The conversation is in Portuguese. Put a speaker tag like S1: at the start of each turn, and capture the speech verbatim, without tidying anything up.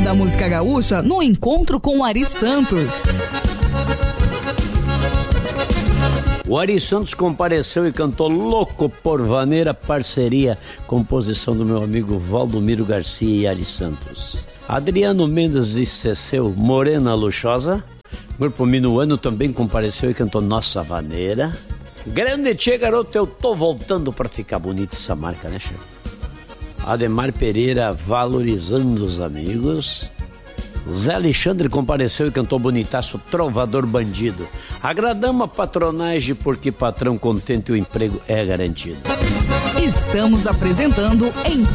S1: da música gaúcha no encontro com o Ari Santos.
S2: O Ari Santos compareceu e cantou Louco por Vaneira, parceria, composição do meu amigo Valdomiro Garcia e Ari Santos. Adriano Mendes e Ceceu, Morena Luxosa. Grupo Minuano também compareceu e cantou Nossa Vaneira. Grande Tchê, garoto, eu tô voltando pra ficar bonito essa marca, né, chefe? Ademar Pereira, Valorizando os Amigos. Zé Alexandre compareceu e cantou bonitaço Trovador Bandido. Agradamos a patronagem porque patrão contente o emprego é garantido.
S1: Estamos apresentando Em